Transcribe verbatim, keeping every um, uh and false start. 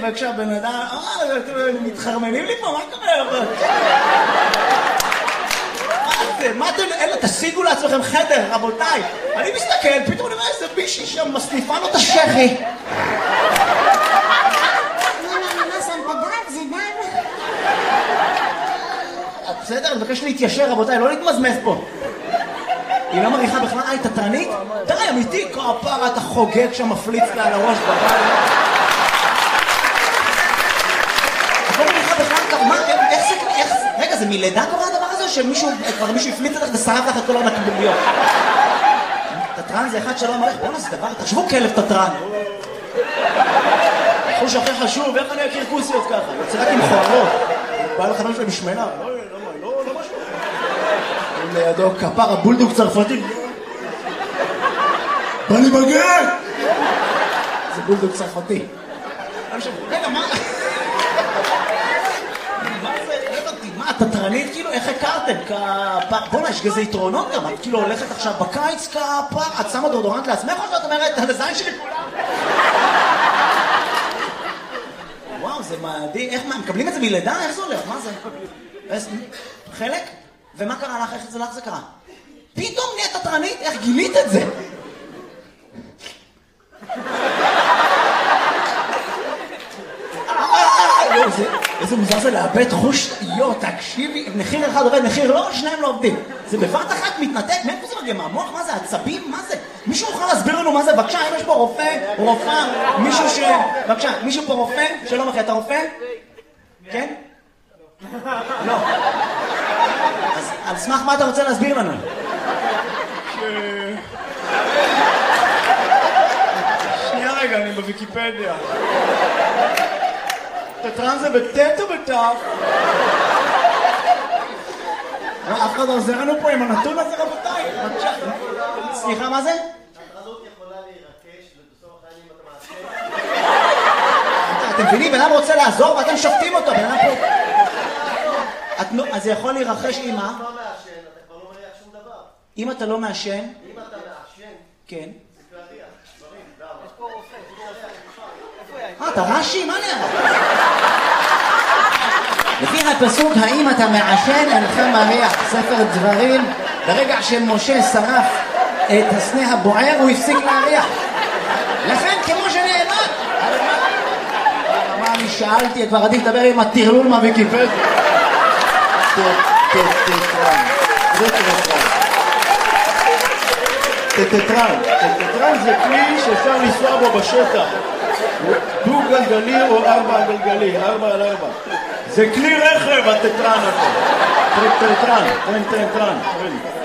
וכשהבן אדם, אה, אתם מתחרמנים לי פה, מה קורה? מה זה? מה אתם, אלה, תשיגו לעצמכם חדר, רבותיי. אני מסתכל, פתאום אני רואה איזה בישי שם, מסניפה לו את השכי. בסדר, אני מבקש להתיישר, רבותיי, לא להתמזמז פה. היא לא מריחה בכלל, אה, היא תתרנית? די, אמיתי, כפרה, אתה חוגג שם, מפליץ לה על הראש בבית. את לא מריחה בכלל, מה, איך זה, איך זה, רגע, זה מלידה קורה הדבר הזה, שמישהו, כבר מישהו הפליץ לך ושרף לך את כל המקביליות? תתרן זה אחד שלא אמרך, בואו נעשה דבר, תחשבו כלב תתרן. חוש הכי חשוב, איך אני אכיר כוסיות ככה? יוצא רק עם חוערות. בא לחבר שלה משמנה. לא, לא, לא משהו. לידו כפר הבולדוג צרפתי. בא לי בגר! זה בולדוג צרפתי. רגע, מה? מה זה? הבנתי, מה, תתרנית כאילו? איך הכרתם? כפר... בוא'נה, יש גזה יתרונות גם. את כאילו הולכת עכשיו בקיץ כפר, את שמה דורדורנט לעצמך או שאת אומרת, הזין שלי כולם? וואו, זה מדהים. איך מה, מקבלים את זה מלידה? איך זה הולך? מה זה? חלק? ומה קרה לך? איך זה לך זה קרה? פתאום נהיית תתרנית? איך גילית את זה? איזה מוזר זה לאבד חוש, יו, תקשיבי, מחיר אחד עובד, מחיר לא, שניים לא עובדים. זה בבת אחת מתנתק, מאיפה זה מגיע? מהמוח? מה זה? עצבים? מה זה? מישהו יכול להסביר לנו מה זה? בבקשה, אם יש פה רופא, רופאה, מישהו ש... בבקשה, מישהו פה רופא? שלום אחי, אתה רופא? כן? לא. אז על סמך מה אתה רוצה להסביר לנו? שנייה רגע, אני בוויקיפדיה. תתרן זה בטט או בטף? אף אחד לא עוזר לנו פה עם הנתון הזה, רבותיי. סליחה, מה זה? התרנות יכולה להירקש ובסוף החיים אתה מעשה. אתם מבינים, בן אדם רוצה לעזור ואתם שופטים אותו, בן אדם פה... אז זה יכול להירחש עם מה? אם אתה לא מעשן, אתה כבר לא מריח שום דבר. אם אתה לא מעשן? אם אתה מעשן, כן. זה כבר ריח. דברים, למה? יש פה רופא, אה, אתה רש"י? מה נראה? לפי הפסוק, האם אתה מעשן, אינך מריח. ספר דברים, ברגע שמשה שרף את הסנה הבוער, הוא הפסיק להריח. לכן, כמו שנאמר, מה אני שאלתי, כבר עדיף לדבר עם הטרלול מהוויקיפדיה. תתרן, זה תתרן. תתרן, תתרן זה כלי שאפשר לנסוע בו בשטח. דו גלגלי או ארבע גלגלי, ארבע על ארבע. זה כלי רכב, התתרן הזה. תתרן, תתרן, תתרן.